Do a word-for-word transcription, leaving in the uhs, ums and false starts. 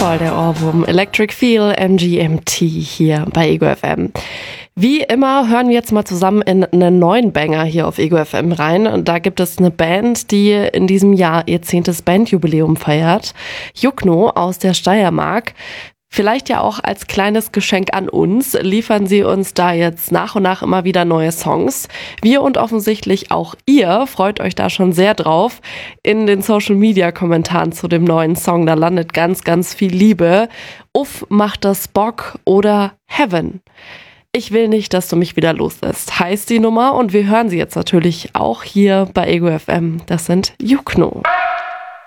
voll der Ohrwurm. Electric Feel, M G M T hier bei Ego F M. Wie immer hören wir jetzt mal zusammen in einen neuen Banger hier auf Ego F M rein. Und da gibt es eine Band, die in diesem Jahr ihr zehntes Bandjubiläum feiert. Jukno aus der Steiermark. Vielleicht ja auch als kleines Geschenk an uns liefern sie uns da jetzt nach und nach immer wieder neue Songs. Wir und offensichtlich auch ihr freut euch da schon sehr drauf. In den Social-Media-Kommentaren zu dem neuen Song, da landet ganz, ganz viel Liebe. Uff, macht das Bock oder Heaven. Ich will nicht, dass du mich wieder loslässt, heißt die Nummer. Und wir hören sie jetzt natürlich auch hier bei Ego F M. Das sind Jukno.